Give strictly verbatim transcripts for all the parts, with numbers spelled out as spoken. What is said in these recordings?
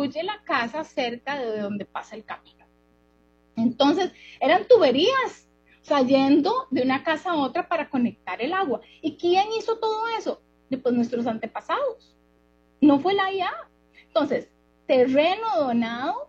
construye la casa cerca de donde pasa el camino. Entonces, eran tuberías, o sea, yendo de una casa a otra para conectar el agua. ¿Y quién hizo todo eso? Pues nuestros antepasados. No fue la I A. Entonces, terreno donado,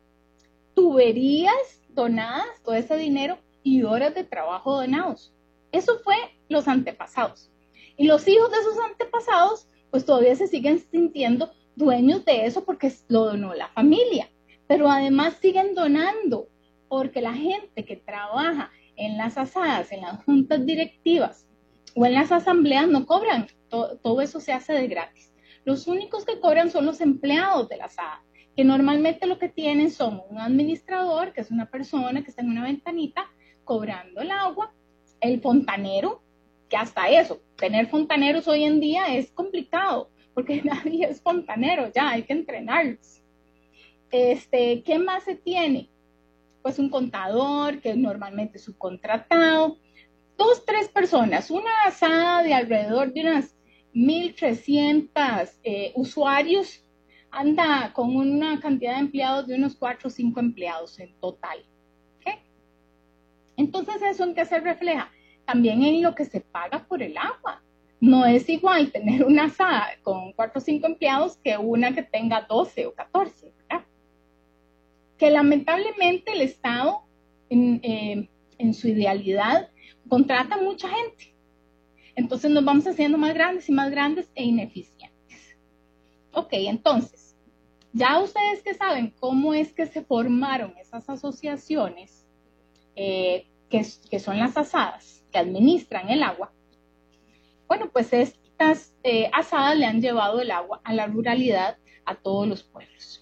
tuberías donadas, todo ese dinero y horas de trabajo donados. Eso fue los antepasados. Y los hijos de esos antepasados, pues todavía se siguen sintiendo dueños de eso porque lo donó la familia. Pero además siguen donando porque la gente que trabaja en las asadas, en las juntas directivas o en las asambleas no cobran. Todo, todo eso se hace de gratis. Los únicos que cobran son los empleados de la asada, que normalmente lo que tienen son un administrador, que es una persona que está en una ventanita cobrando el agua, el fontanero, que hasta eso, tener fontaneros hoy en día es complicado, porque nadie es fontanero, ya hay que entrenarlos. Este, ¿qué más se tiene? Pues un contador, que normalmente es subcontratado, dos, tres personas, una asada de alrededor de unas mil trescientos eh, usuarios, anda con una cantidad de empleados de unos cuatro o cinco empleados en total. ¿Okay? Entonces, ¿eso en qué se refleja? También en lo que se paga por el agua. No es igual tener una asada con cuatro o cinco empleados que una que tenga doce o catorce, ¿verdad? Que lamentablemente el Estado, en, eh, en su idealidad, contrata mucha gente. Entonces nos vamos haciendo más grandes y más grandes e ineficientes. Ok, entonces, ya ustedes que saben cómo es que se formaron esas asociaciones, eh, que, que son las asadas, que administran el agua, bueno, pues estas eh, asadas le han llevado el agua a la ruralidad, a todos los pueblos.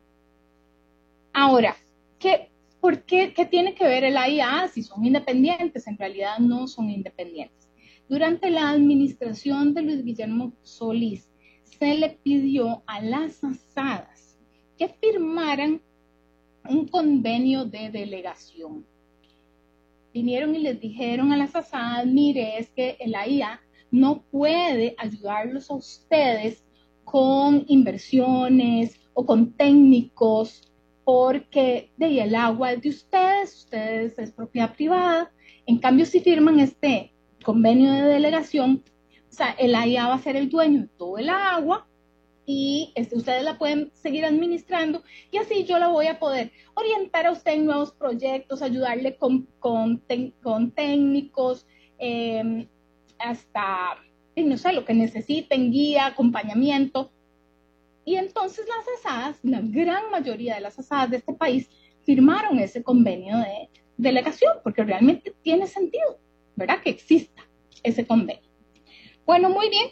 Ahora, ¿qué, ¿por qué, qué tiene que ver el A I A si son independientes? En realidad no son independientes. Durante la administración de Luis Guillermo Solís, se le pidió a las asadas que firmaran un convenio de delegación. Vinieron y les dijeron a las asadas, mire, es que el A I A no puede ayudarlos a ustedes con inversiones o con técnicos, porque de el agua es de ustedes, ustedes es propiedad privada. En cambio, si firman este convenio de delegación, o sea, el A I A va a ser el dueño de todo el agua y este, ustedes la pueden seguir administrando y así yo la voy a poder orientar a usted en nuevos proyectos, ayudarle con, con, con técnicos, eh, hasta, no sé, lo que necesiten, guía, acompañamiento. Y entonces las asadas, la gran mayoría de las asadas de este país, firmaron ese convenio de delegación, porque realmente tiene sentido, ¿verdad? Que exista ese convenio. Bueno, muy bien.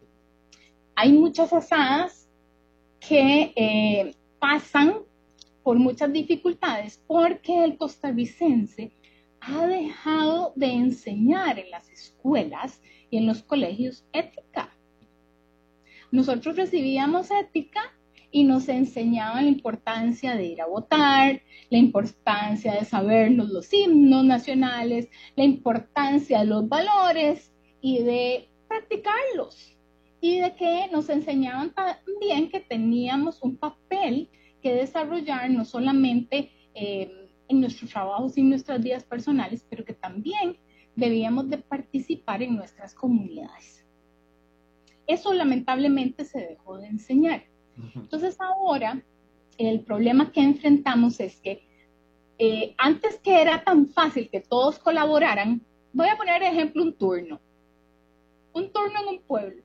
Hay muchas asadas que eh, pasan por muchas dificultades porque el costarricense ha dejado de enseñar en las escuelas y en los colegios ética. Nosotros recibíamos ética y nos enseñaban la importancia de ir a votar, la importancia de sabernos los himnos nacionales, la importancia de los valores y de practicarlos. Y de que nos enseñaban también que teníamos un papel que desarrollar no solamente eh, en nuestros trabajos y en nuestras vidas personales, pero que también debíamos de participar en nuestras comunidades. Eso lamentablemente se dejó de enseñar. Entonces ahora el problema que enfrentamos es que eh, antes que era tan fácil que todos colaboraran, voy a poner de ejemplo un turno. Un turno en un pueblo.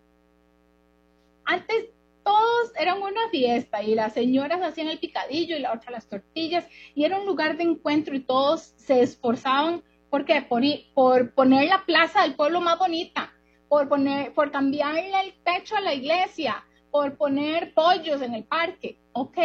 Antes todos eran una fiesta y las señoras hacían el picadillo y la otra las tortillas y era un lugar de encuentro y todos se esforzaban ¿por qué? Por, ir, por poner la plaza del pueblo más bonita, por, poner, por cambiarle el techo a la iglesia, por poner pollos en el parque. Ok.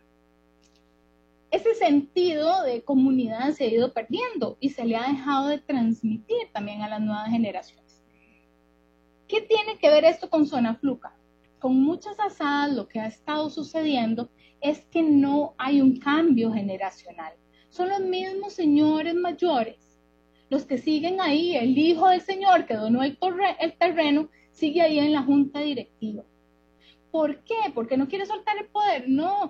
Ese sentido de comunidad se ha ido perdiendo y se le ha dejado de transmitir también a las nuevas generaciones. ¿Qué tiene que ver esto con Zona Fluca? Con muchas asadas lo que ha estado sucediendo es que no hay un cambio generacional. Son los mismos señores mayores, los que siguen ahí. El hijo del señor que donó el, el terreno sigue ahí en la junta directiva. ¿Por qué? Porque no quiere soltar el poder. No,